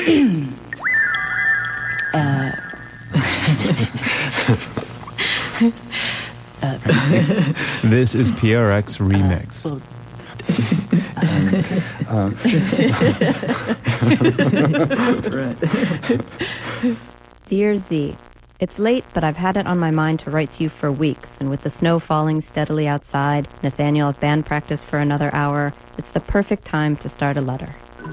This is PRX Remix. Dear Z, it's late, but I've had it on my mind to write to you for weeks, and with the snow falling steadily outside, Nathaniel at band practice for another hour, it's the perfect time to start a letter.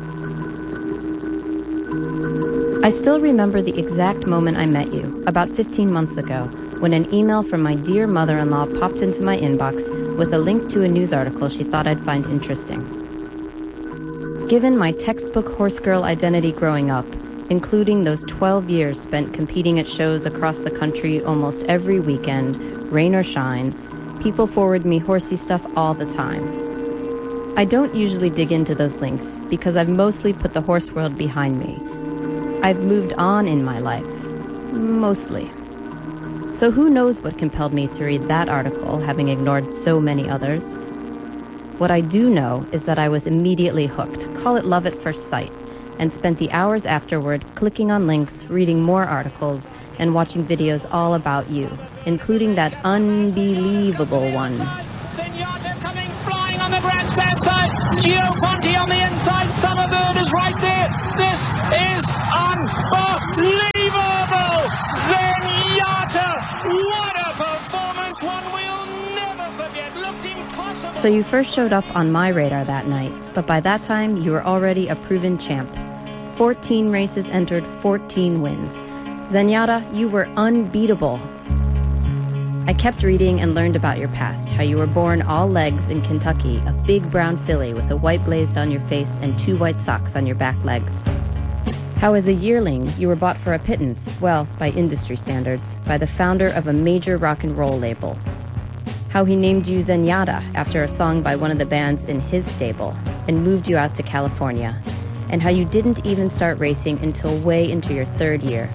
I still remember the exact moment I met you, about 15 months ago, when an email from my dear mother-in-law popped into my inbox with a link to a news article she thought I'd find interesting. Given my textbook horse girl identity growing up, including those 12 years spent competing at shows across the country almost every weekend, rain or shine, people forward me horsey stuff all the time. I don't usually dig into those links because I've mostly put the horse world behind me. I've moved on in my life. Mostly. So who knows what compelled me to read that article, having ignored so many others? What I do know is that I was immediately hooked, call it love at first sight, and spent the hours afterward clicking on links, reading more articles, and watching videos all about you, including that unbelievable one. Zenyatta coming flying on the grandstand side. Gio Ponti on the inside. Summerbird is right there. This is unbelievable. Zenyatta, what a performance. One we'll never forget. Looked impossible. So you first showed up on my radar that night, but by that time you were already a proven champ. 14 races entered, 14 wins. Zenyatta, you were unbeatable. I kept reading and learned about your past, how you were born all legs in Kentucky, a big brown filly with a white blazed on your face and 2 white socks on your back legs. How as a yearling, you were bought for a pittance, well, by industry standards, by the founder of a major rock and roll label. How he named you Zenyatta after a song by one of the bands in his stable and moved you out to California. And how you didn't even start racing until way into your 3rd year.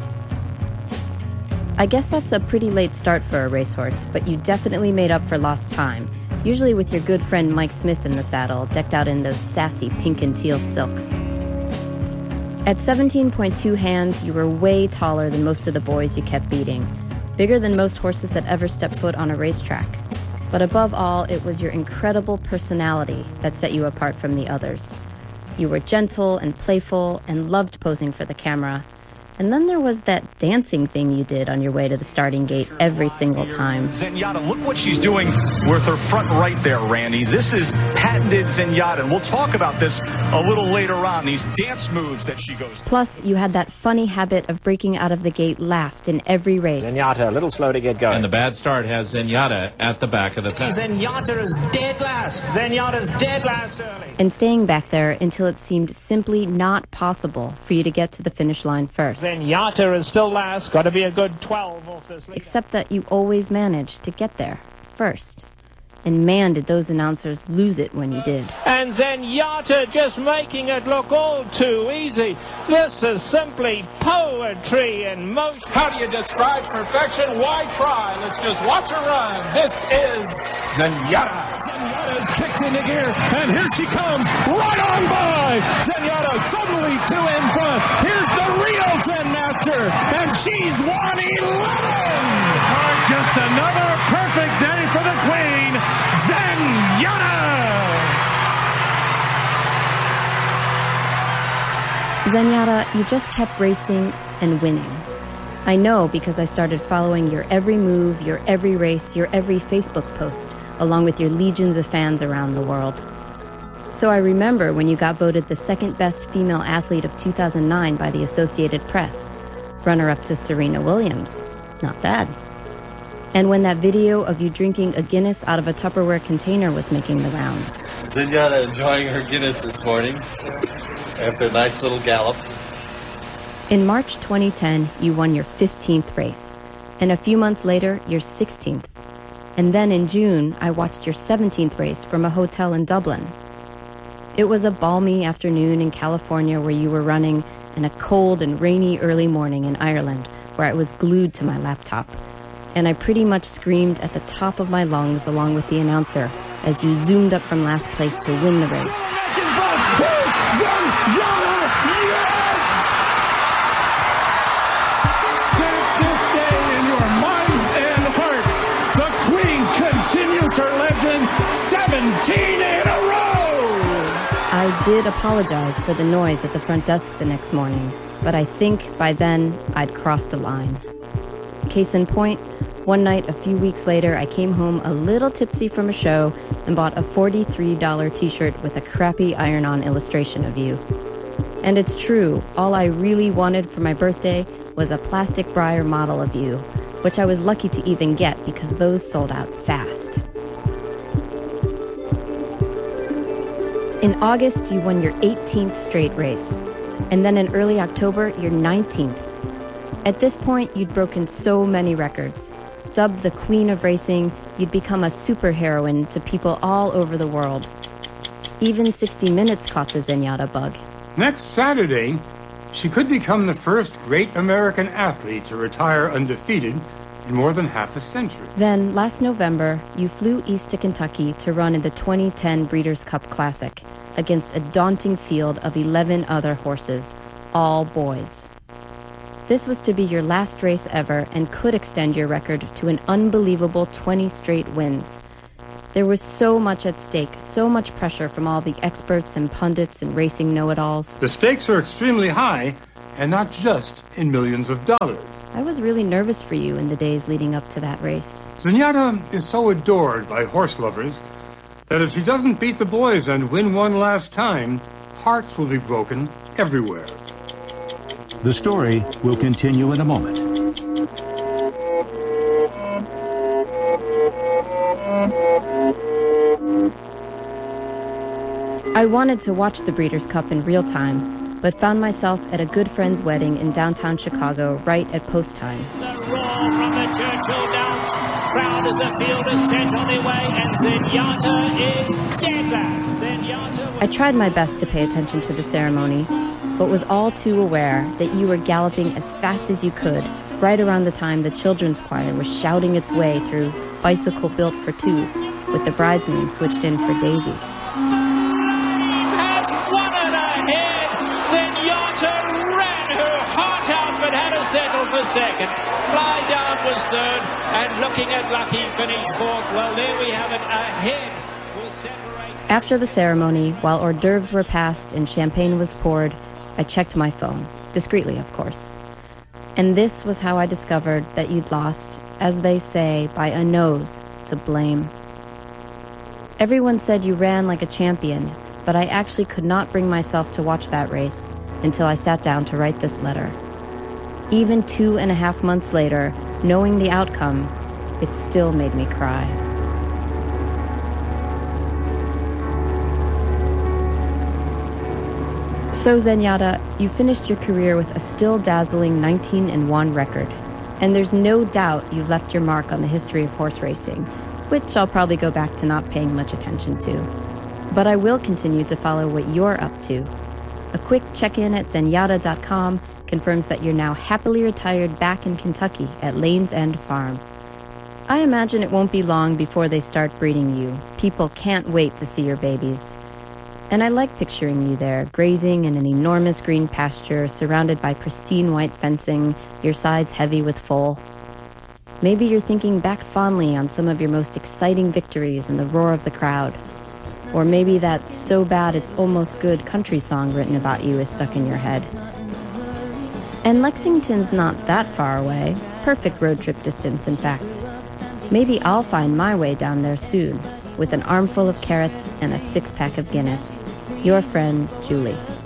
I guess that's a pretty late start for a racehorse, but you definitely made up for lost time, usually with your good friend Mike Smith in the saddle, decked out in those sassy pink and teal silks. At 17.2 hands, you were way taller than most of the boys you kept beating, bigger than most horses that ever stepped foot on a racetrack. But above all, it was your incredible personality that set you apart from the others. You were gentle and playful and loved posing for the camera. And then there was that dancing thing you did on your way to the starting gate every single time. Zenyatta, look what she's doing with her front right there, Randy. This is patented Zenyatta, and we'll talk about this a little later on, these dance moves that she goes through. Plus, you had that funny habit of breaking out of the gate last in every race. Zenyatta, a little slow to get going. And the bad start has Zenyatta at the back of the pack. Zenyatta is dead last. Zenyatta's dead last early. And staying back there until it seemed simply not possible for you to get to the finish line first. Zenyatta is still last. Got to be a good 12 off this lead. Except that you always managed to get there first. And man, did those announcers lose it when you did. And Zenyatta just making it look all too easy. This is simply poetry in motion. How do you describe perfection? Why try? Let's just watch her run. This is Zenyatta. Zenyatta kicked into gear, and here she comes, right on by. Zenyatta suddenly 2 in front. Here's the real Zen Master, and she's 1:11. Just another perfect day for the Queen, Zenyatta. Zenyatta, you just kept racing and winning. I know because I started following your every move, your every race, your every Facebook post, along with your legions of fans around the world. So I remember when you got voted the 2nd best female athlete of 2009 by the Associated Press, runner-up to Serena Williams. Not bad. And when that video of you drinking a Guinness out of a Tupperware container was making the rounds. Zenyatta enjoying her Guinness this morning after a nice little gallop. In March 2010, you won your 15th race, and a few months later, your 16th. And then in June, I watched your 17th race from a hotel in Dublin. It was a balmy afternoon in California where you were running, and a cold and rainy early morning in Ireland where I was glued to my laptop. And I pretty much screamed at the top of my lungs along with the announcer as you zoomed up from last place to win the race. 17 in a row! I did apologize for the noise at the front desk the next morning, but I think by then I'd crossed a line. Case in point, one night a few weeks later, I came home a little tipsy from a show and bought a $43 t-shirt with a crappy iron-on illustration of you. And it's true, all I really wanted for my birthday was a plastic Breyer model of you, which I was lucky to even get because those sold out fast. In August, you won your 18th straight race, and then in early October, your 19th. At this point, you'd broken so many records. Dubbed the Queen of Racing, you'd become a superheroine to people all over the world. Even 60 Minutes caught the Zenyatta bug. Next Saturday, she could become the first great American athlete to retire undefeated in more than half a century. Then, last November, you flew east to Kentucky to run in the 2010 Breeders' Cup Classic against a daunting field of 11 other horses, all boys. This was to be your last race ever and could extend your record to an unbelievable 20 straight wins. There was so much at stake, so much pressure from all the experts and pundits and racing know-it-alls. The stakes are extremely high, and not just in millions of dollars. I was really nervous for you in the days leading up to that race. Zenyatta is so adored by horse lovers that if she doesn't beat the boys and win one last time, hearts will be broken everywhere. The story will continue in a moment. I wanted to watch the Breeders' Cup in real time, but found myself at a good friend's wedding in downtown Chicago right at post time. The roar from the Churchill Downs crowd as the field is set on their way, and Zenyatta is dead last. I tried my best to pay attention to the ceremony, but was all too aware that you were galloping as fast as you could right around the time the children's choir was shouting its way through Bicycle Built for Two, with the bride's name switched in for Daisy. Has won it ahead. Zenyatta ran her heart out, but had to settle for second. Fly Down was third, and Looking at Lucky finished fourth. Well, there we have it. Ahead will separate. After the ceremony, while hors d'oeuvres were passed and champagne was poured, I checked my phone, discreetly, of course. And this was how I discovered that you'd lost, as they say, by a nose to Blame. Everyone said you ran like a champion, but I actually could not bring myself to watch that race until I sat down to write this letter. Even 2.5 months later, knowing the outcome, it still made me cry. So Zenyatta, you finished your career with a still dazzling 19-1 record. And there's no doubt you've left your mark on the history of horse racing, which I'll probably go back to not paying much attention to. But I will continue to follow what you're up to. A quick check-in at Zenyatta.com confirms that you're now happily retired back in Kentucky at Lane's End Farm. I imagine it won't be long before they start breeding you. People can't wait to see your babies. And I like picturing you there, grazing in an enormous green pasture, surrounded by pristine white fencing, your sides heavy with foal. Maybe you're thinking back fondly on some of your most exciting victories and the roar of the crowd. Or maybe that so bad it's almost good country song written about you is stuck in your head. And Lexington's not that far away, perfect road trip distance, in fact. Maybe I'll find my way down there soon, with an armful of carrots and a 6-pack of Guinness. Your friend, Julie.